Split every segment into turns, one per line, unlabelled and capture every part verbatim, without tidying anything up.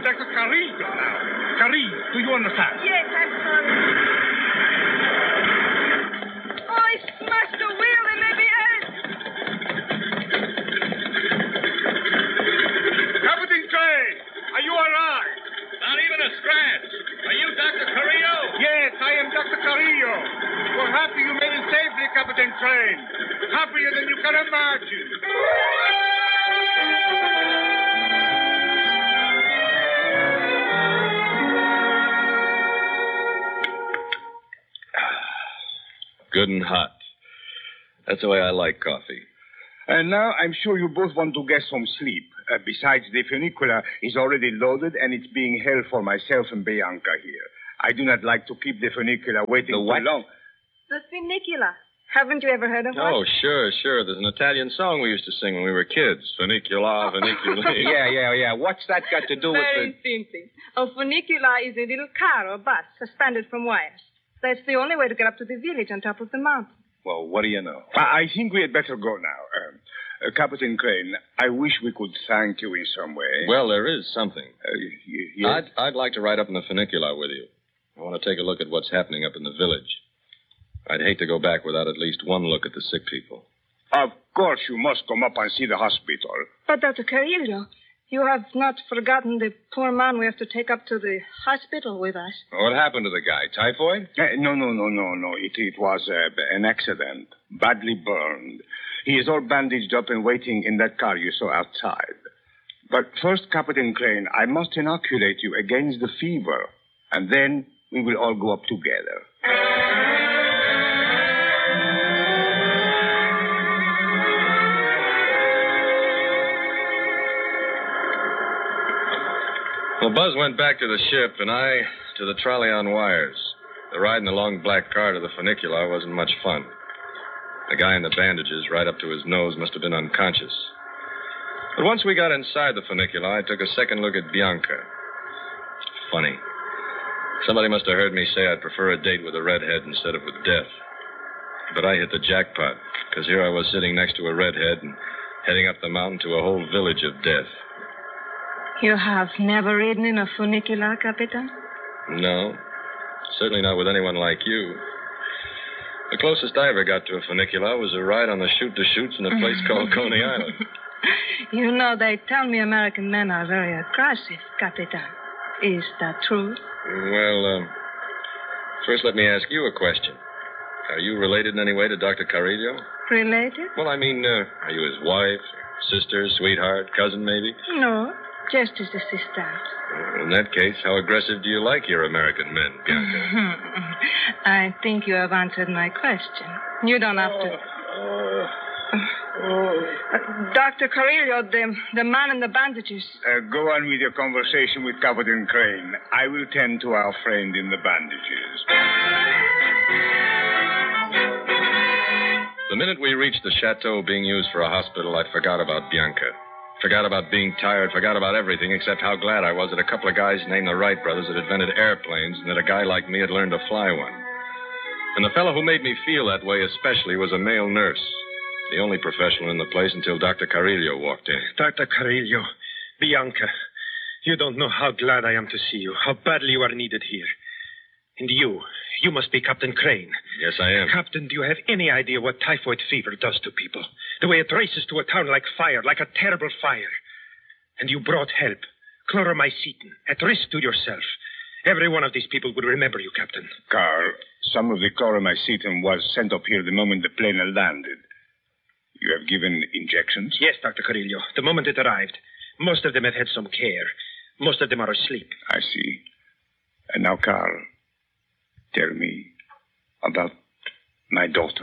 Doctor Carrillo now. Carrillo, do you understand?
Yes, I'm sorry. Oh, I smashed the wheel and let me out.
Captain Crane, are you all right?
Not even a scratch. Are you Doctor Carrillo?
Yes, I am Doctor Carrillo. We're happy you made it safely, Captain Crane. Happier than you can imagine.
Good and hot. That's the way I like coffee.
And now I'm sure you both want to get some sleep. Uh, besides, the funicular is already loaded and it's being held for myself and Bianca here. I do not like to keep the funicular waiting
The what?
too long.
The funicular. Haven't you ever heard of
Oh,
it?
sure, sure. There's an Italian song we used to sing when we were kids. Funicula, funicula.
Yeah, yeah, yeah. What's that got to do
Very
with
simple. A funicular is a little car or bus suspended from wires. That's the only way to get up to the village on top of the mountain.
Well, what do you know?
the... I I think we had better go now. Um, uh, Captain Crane, I wish we could thank you in some way.
Well, there is something.
Uh, y- yes?
I'd, I'd like to ride up in the funicular with you. I want to take a look at what's happening up in the village. I'd hate to go back without at least one look at the sick people.
Of course you must come up and see the hospital.
But, Doctor Carrillo, you have not forgotten the poor man we have to take up to the hospital with us.
What happened to the guy? Typhoid?
Uh, no, no, no, no, no. It, it was uh, an accident. Badly burned. He is all bandaged up and waiting in that car you saw outside. But first, Captain Crane, I must inoculate you against the fever. And then we will all go up together.
Well, Buzz went back to the ship, and I to the trolley on wires. The ride in the long black car to the funicular wasn't much fun. The guy in the bandages right up to his nose must have been unconscious. But once we got inside the funicular, I took a second look at Bianca. Funny. Somebody must have heard me say I'd prefer a date with a redhead instead of with death. But I hit the jackpot, because here I was sitting next to a redhead and heading up the mountain to a whole village of death.
You have never ridden in a funicular, Capitan?
No. Certainly not with anyone like you. The closest I ever got to a funicular was a ride on the chute-de-chutes in a place called Coney Island.
You know, they tell me American men are very aggressive, Capitan. Is that true?
Well, um, first let me ask you a question. Are you related in any way to Doctor Carrillo?
Related?
Well, I mean, uh, are you his wife, sister, sweetheart, cousin, maybe?
No, just as assistant.
Well, in that case, how aggressive do you like your American men, Bianca?
I think you have answered my question. You don't have to. Uh, Doctor Carrillo, the, the man in the bandages.
Uh, go on with your conversation with Captain Crane. I will tend to our friend in the bandages.
The minute we reached the chateau being used for a hospital, I forgot about Bianca. Forgot about being tired, forgot about everything except how glad I was that a couple of guys named the Wright brothers had invented airplanes and that a guy like me had learned to fly one. And the fellow who made me feel that way especially was a male nurse, the only professional in the place until Doctor Carrillo walked in.
Doctor Carrillo, Bianca, you don't know how glad I am to see you, how badly you are needed here. And you, you must be Captain Crane.
Yes, I am.
Captain, do you have any idea what typhoid fever does to people? The way it races to a town like fire, like a terrible fire. And you brought help. Chloromycetin, at risk to yourself. Every one of these people would remember you, Captain.
Carl, some of the chloromycetin was sent up here the moment the plane had landed. You have given injections?
Yes, Doctor Carrillo. The moment it arrived, most of them have had some care. Most of them are asleep.
I see. And now, Carl, tell me about my daughter.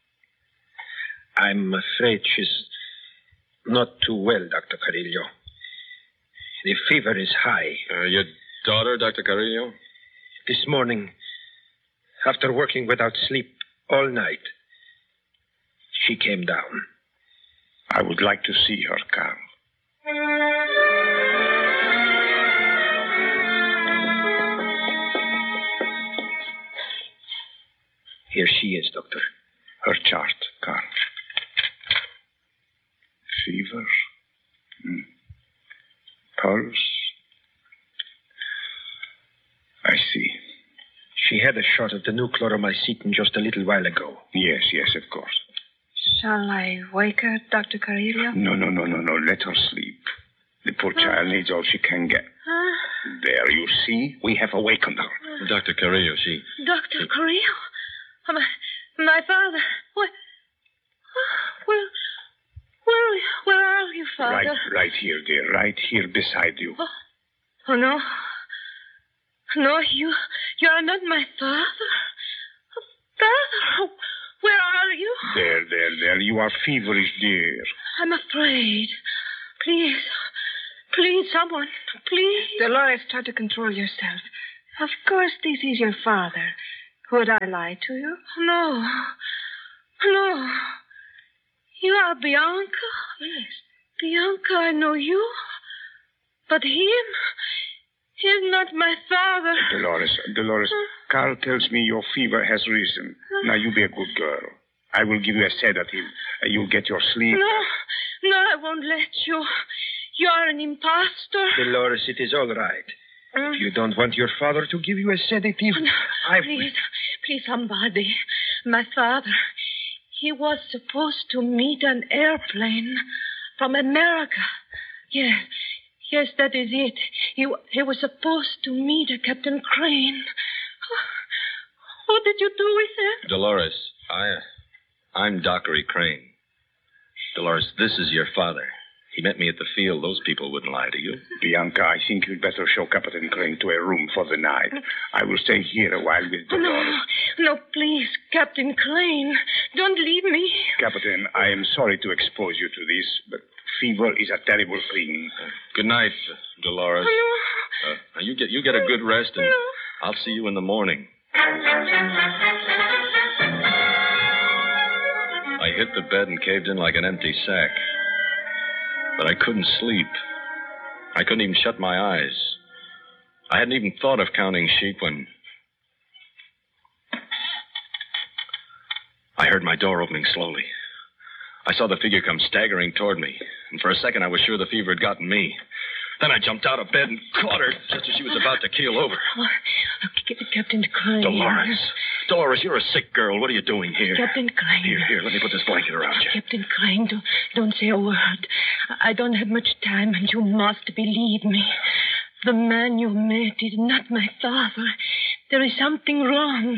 I'm afraid she's not too well, Doctor Carrillo. The fever is high.
Uh, your daughter, Doctor Carrillo?
This morning, after working without sleep all night, she came down.
I would like to see her, Carl.
Here she is, Doctor.
Her chart, Carl. Fever. Mm. Pulse.
had a shot of the new chloromycetin just a little while ago.
Yes, yes, of course.
Shall I wake her, Doctor Carillo?
No, no, no, no, no. Let her sleep. The poor child needs all she can get.
Huh?
There, you see? We have awakened her.
Doctor Carrillo, she...
Doctor Carillo? Oh, my, my father. What? Where, where, where are you, Father?
Right, right here, dear. Right here beside you.
Oh, oh no. No, you, you are not my father. Oh, Father, where are you?
There, there, there. You are feverish, dear.
I'm afraid. Please, please, someone, please. Dolores, try to control yourself. Of course, this is your father. Would I lie to you? No, no. You are Bianca? Yes. Bianca, I know you. But him, he's not my father.
Dolores, Dolores, Carl tells me your fever has risen. Now, you be a good girl. I will give you a sedative. Uh, You'll get your sleep.
No, no, I won't let you. You're an impostor.
Dolores, it is all right.
Mm.
If you don't want your father to give you a sedative,
No,
I will.
please, please, somebody. My father, he was supposed to meet an airplane from America. Yes, yes, that is it. He, he was supposed to meet a Captain Crane. What did you do with him?
Dolores, I... I'm Dockery Crane. Dolores, this is your father. He met me at the field. Those people wouldn't lie to you.
Bianca, I think you'd better show Captain Crane to a room for the night. I will stay here a while with Dolores.
No, no, please, Captain Crane, don't leave me.
Captain, I am sorry to expose you to this, but fever is a terrible thing.
Uh, good night, Dolores.
No.
Uh, now you get you get a good rest, and
No.
I'll see you in the morning. I hit the bed and caved in like an empty sack. But I couldn't sleep. I couldn't even shut my eyes. I hadn't even thought of counting sheep when... I heard my door opening slowly. I saw the figure come staggering toward me, and for a second I was sure the fever had gotten me. Then I jumped out of bed and caught her just as she was about to keel over.
Oh, C- Captain Crane.
Dolores. Dolores, you're a sick girl. What are you doing here?
Captain Crane.
Here, here, let me put this blanket around you.
Captain Crane, don't, don't say a word. I don't have much time, and you must believe me. The man you met is not my father. There is something wrong.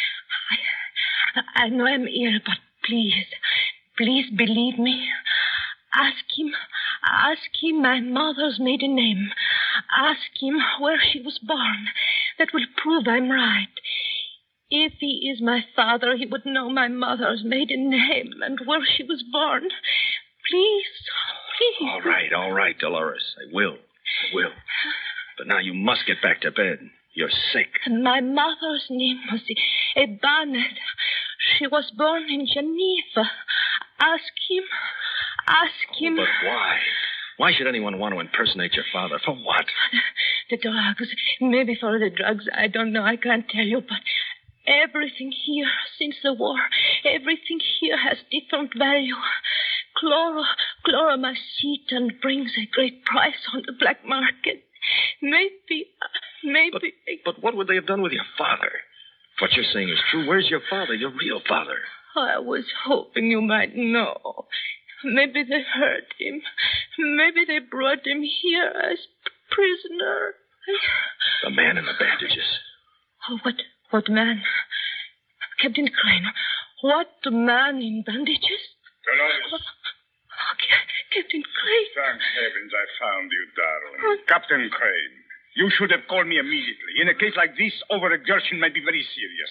I, I know I'm ill, but please, please believe me. Ask him, ask him my mother's maiden name. Ask him where she was born. That will prove I'm right. If he is my father, he would know my mother's maiden name and where she was born. Please, please.
All right, all right, Dolores. I will. I will. But now you must get back to bed. You're sick.
And my mother's name was a Barnett. She was born in Geneva. Ask him. Ask him.
But why? Why should anyone want to impersonate your father? For what?
The drugs. Maybe for the drugs. I don't know. I can't tell you. But everything here since the war, everything here has different value. Chloro, chloromycetin brings a great price on the black market. Maybe, maybe...
But, but what would they have done with your father? If what you're saying is true, where's your father, your real father?
I was hoping you might know. Maybe they hurt him. Maybe they brought him here as prisoner.
The man in the bandages.
Oh, what, what man? Captain Crane, what man in bandages?
Dolores.
Oh, Captain Crane.
Thank heavens I found you, darling. Captain Crane, you should have called me immediately. In a case like this, overexertion may be very serious.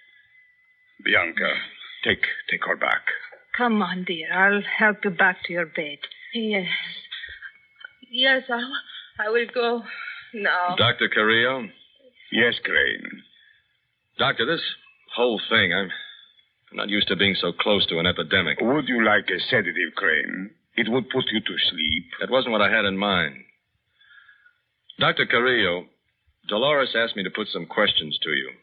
Bianca, take take her back.
Come on, dear. I'll help you back to your bed. Yes. Yes, I, I will go now.
Doctor Carrillo?
Yes, Crane.
Doctor, this whole thing, I'm, I'm not used to being so close to an epidemic.
Would you like a sedative, Crane? It would put you to sleep.
That wasn't what I had in mind. Doctor Carrillo, Dolores asked me to put some questions to you.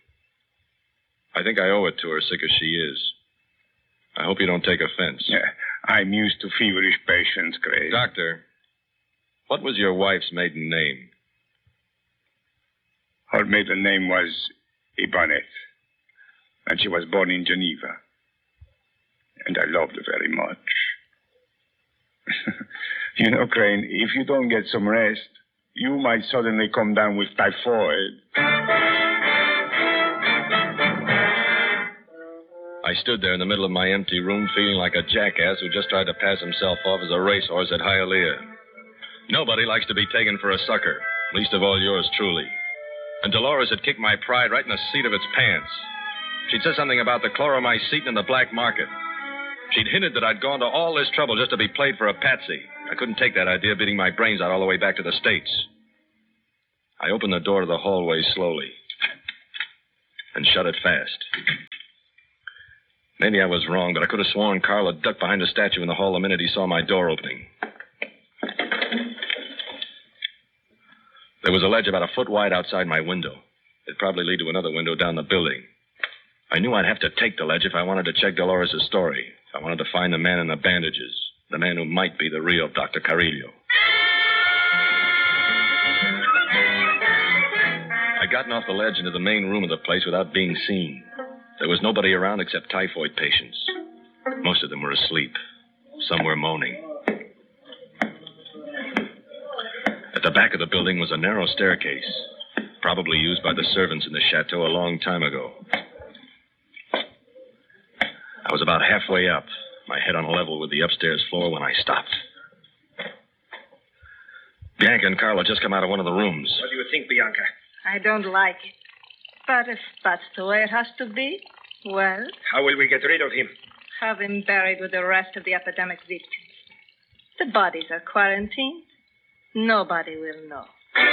I think I owe it to her, sick as she is. I hope you don't take offense.
Yeah, I'm used to feverish patients, Crane.
Doctor, what was your wife's maiden name?
Her maiden name was Ibanez. And she was born in Geneva. And I loved her very much. You know, Crane, if you don't get some rest, you might suddenly come down with typhoid.
I stood there in the middle of my empty room feeling like a jackass who just tried to pass himself off as a racehorse at Hialeah. Nobody likes to be taken for a sucker, least of all yours truly. And Dolores had kicked my pride right in the seat of its pants. She'd said something about the chloromycetin in the black market. She'd hinted that I'd gone to all this trouble just to be played for a patsy. I couldn't take that idea beating my brains out all the way back to the States. I opened the door to the hallway slowly and shut it fast. Maybe I was wrong, but I could have sworn Carl had ducked behind a statue in the hall the minute he saw my door opening. There was a ledge about a foot wide outside my window. It'd probably lead to another window down the building. I knew I'd have to take the ledge if I wanted to check Dolores' story. If I wanted to find the man in the bandages. The man who might be the real Doctor Carrillo. I'd gotten off the ledge into the main room of the place without being seen. There was nobody around except typhoid patients. Most of them were asleep. Some were moaning. At the back of the building was a narrow staircase, probably used by the servants in the chateau a long time ago. I was about halfway up, my head on a level with the upstairs floor when I stopped. Bianca and Carl had just come out of one of the rooms.
What do you think, Bianca?
I don't like it. But if that's the way it has to be, well...
How will we get rid of him?
Have him buried with the rest of the epidemic victims. The bodies are quarantined. Nobody will know.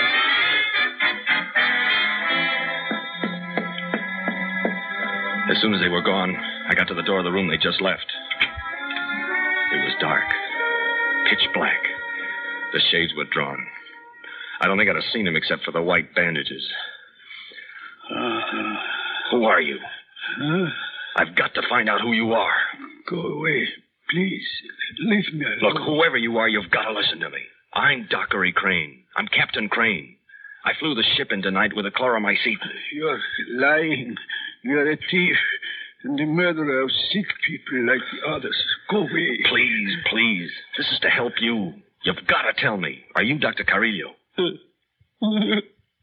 As soon as they were gone, I got to the door of the room they just left. It was dark. Pitch black. The shades were drawn. I don't think I'd have seen him except for the white bandages.
Uh,
Who are you?
Huh?
I've got to find out who you are.
Go away. Please, leave me alone.
Look, whoever you are, you've got to listen to me. I'm Dockery Crane. I'm Captain Crane. I flew the ship in tonight with a chloromycetin.
You're lying. You're a thief and a murderer of sick people like the others. Go away.
Please, please. This is to help you. You've got to tell me. Are you Doctor Carrillo?
um,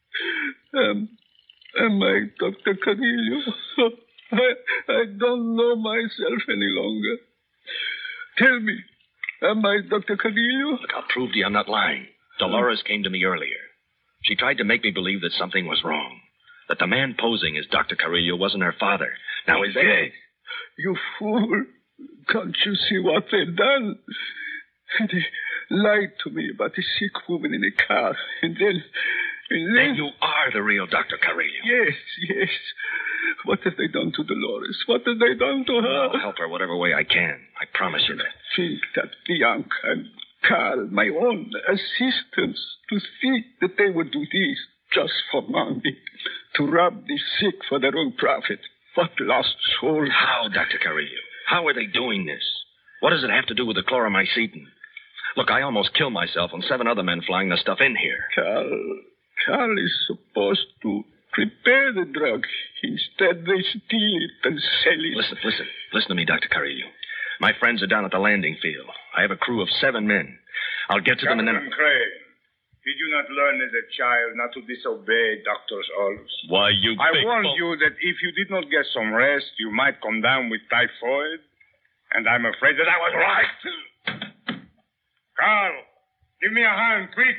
am I Doctor Carrillo? I, I don't know myself any longer. Tell me, am I Doctor Carrillo?
Look, I'll prove to you I'm not lying. Dolores came to me earlier. She tried to make me believe that something was wrong. That the man posing as Doctor Carrillo wasn't her father. Now, is that...
Yes, you fool. Can't you see what they've done? They lied to me about a sick woman in a car. And then... And then...
Then you are the real Doctor Carrillo.
Yes, yes. What have they done to Dolores? What have they done to her?
I'll help her whatever way I can. I promise you that.
Think that Bianca and Carl, my own assistants, to think that they would do this just for money, to rob the sick for their own profit. What lost soul.
How, Doctor Carrillo? How are they doing this? What does it have to do with the chloromycetin? Look, I almost killed myself and seven other men flying the stuff in here.
Carl, Carl is supposed to prepare the drug. Instead, they steal it and sell it.
Listen, listen. Listen to me, Doctor Carrillo. My friends are down at the landing field. I have a crew of seven men. I'll get to them and then...
Captain Crane, did you not learn as a child not to disobey doctor's orders?
Why, you
I
big
warned
bull-
you that if you did not get some rest, you might come down with typhoid. And I'm afraid that I was right. Carl, give me a hand, quick.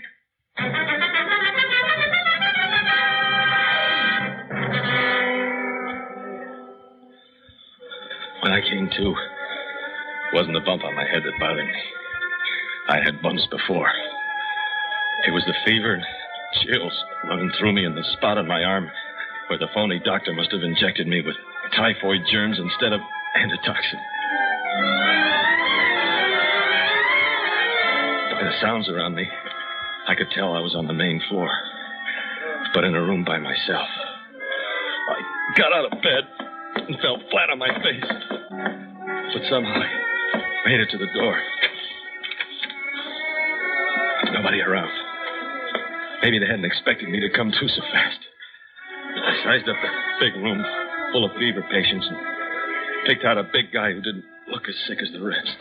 When I came to, it wasn't the bump on my head that bothered me. I had bumps before. It was the fever and chills running through me in the spot on my arm where the phony doctor must have injected me with typhoid germs instead of antitoxin. By the sounds around me, I could tell I was on the main floor, but in a room by myself. I got out of bed and fell flat on my face, but somehow I made it to the door. Nobody around. Maybe they hadn't expected me to come to so fast. I sized up the big room, full of fever patients and picked out a big guy who didn't look as sick as the rest.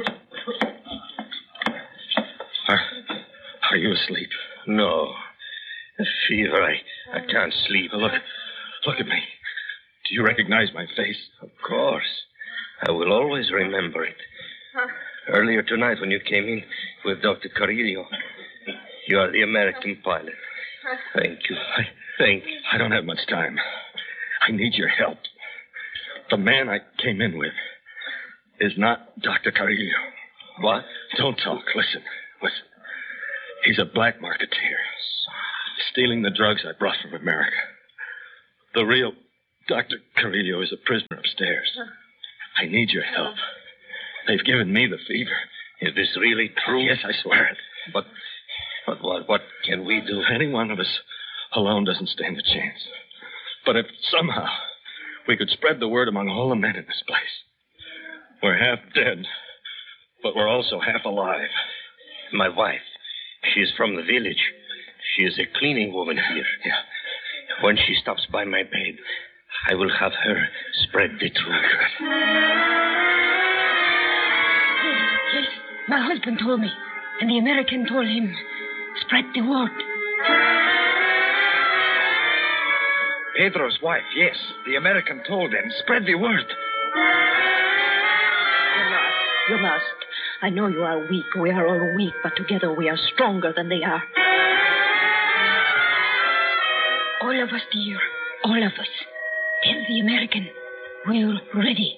Are, are you asleep?
No. The fever, I, I can't sleep.
Look, look at me. Do you recognize my face?
Of course. I will always remember it. Earlier tonight when you came in with Doctor Carrillo, you are the American pilot. Thank you.
I,
Thank you.
I don't have much time. I need your help. The man I came in with is not Doctor Carrillo.
What?
Don't talk. Listen. Listen. He's a black marketeer. Stealing the drugs I brought from America. The real Doctor Carrillo is a prisoner upstairs. I need your help. They've given me the fever.
Is this really true?
Yes, I swear it.
But, but what, what can we do?
Any one of us alone doesn't stand a chance. But if somehow we could spread the word among all the men in this place. We're half dead, but we're also half alive.
My wife, she is from the village. She is a cleaning woman here.
Yeah.
When she stops by my bed, I will have her spread the truth.
Yes, my husband told me, and the American told him, spread the word.
Pedro's wife, yes. The American told them, spread the word.
You must. You must. I know you are weak. We are all weak, but together we are stronger than they are. All of us, dear. All of us. Tell the American we're ready.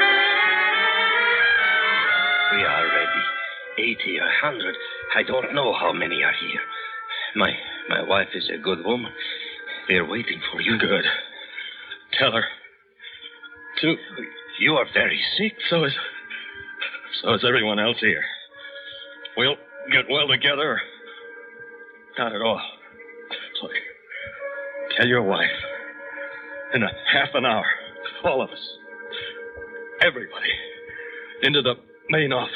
We are ready. Eighty, a hundred. I don't know how many are here. My my wife is a good woman. They're waiting for you.
Good. Tell her. To...
You are very sick.
So is... So is everyone else here. We'll get well together. Or not at all. Look. Tell your wife. In a half an hour. All of us. Everybody. Into the main office.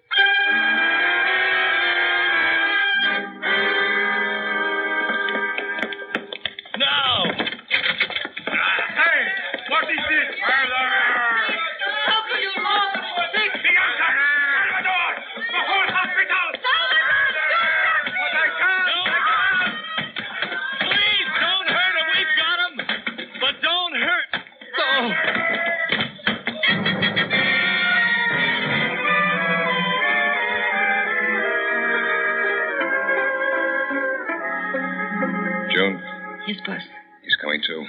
June?
Yes, boss.
He's coming too.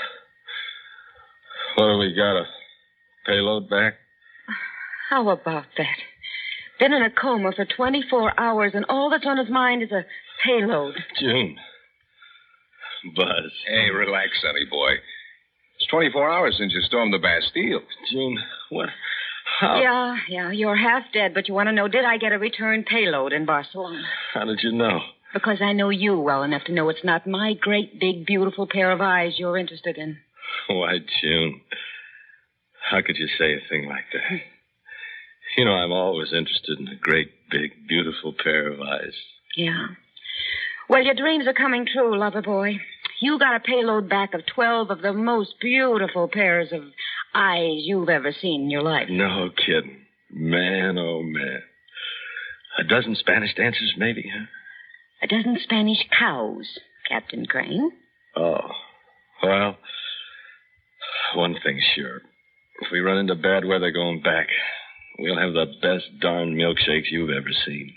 What do we got? A payload back?
How about that? Been in a coma for twenty-four hours, and all that's on his mind is a payload.
June. Buzz.
Hey, relax, sonny boy. It's twenty-four hours since you stormed the Bastille.
June, what? How?
Yeah, yeah, you're half dead, but you want to know, did I get a return payload in Barcelona?
How did you know?
Because I know you well enough to know it's not my great, big, beautiful pair of eyes you're interested in.
Why, June, how could you say a thing like that? You know, I'm always interested in a great, big, beautiful pair of eyes.
Yeah. Well, your dreams are coming true, lover boy. You got a payload back of twelve of the most beautiful pairs of eyes you've ever seen in your life.
No kidding. Man, oh, man. A dozen Spanish dancers, maybe, huh?
A dozen Spanish cows, Captain Crane.
Oh, well, one thing's sure. If we run into bad weather going back, we'll have the best darn milkshakes you've ever seen.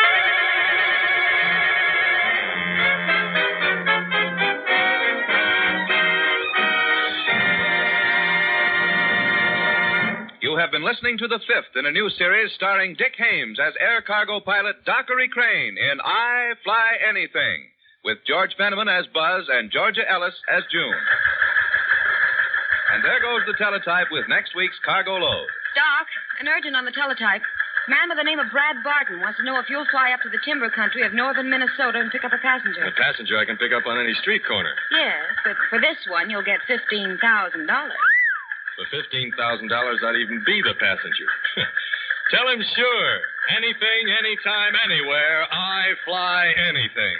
You have been listening to the fifth in a new series starring Dick Hames as air cargo pilot Dockery Crane in I Fly Anything, with George Fenneman as Buzz and Georgia Ellis as June. And there goes the teletype with next week's cargo load.
Doc, an urgent on the teletype. A man by the name of Brad Barton wants to know if you'll fly up to the timber country of northern Minnesota and pick up a passenger.
A passenger I can pick up on any street corner.
Yes, but for this one, you'll get fifteen thousand dollars.
For fifteen thousand dollars, I'd even be the passenger. Tell him sure. Anything, anytime, anywhere, I fly anything.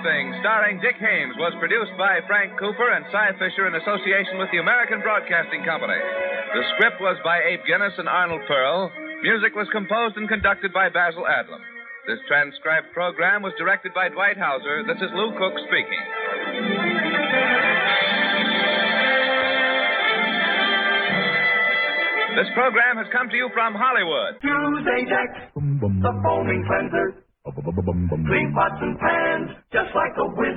Anything, starring Dick Haymes, was produced by Frank Cooper and Cy Fisher in association with the American Broadcasting Company. The script was by Abe Guinness and Arnold Pearl. Music was composed and conducted by Basil Adlam. This transcribed program was directed by Dwight Hauser. This is Lou Cook speaking. This program has come to you from Hollywood.
Use Ajax, the foaming cleanser. Clean pots and pans, just like a whiz.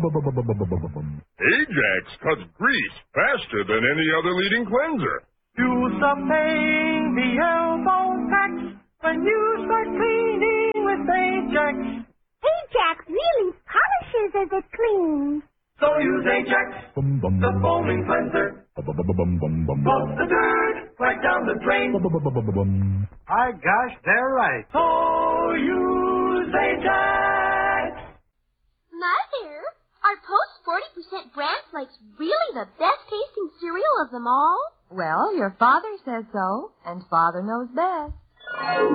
Ajax cuts grease faster than any other leading cleanser.
Use the pain, the elbow packs, when you start cleaning with Ajax.
Ajax really polishes as it cleans.
So use Ajax, the foaming cleanser. Flush the dirt right down the drain.
My gosh, they're right.
So use Ajax.
Mother, are Post forty percent bran flakes really the best tasting cereal of them all?
Well, your father says so, and Father knows best.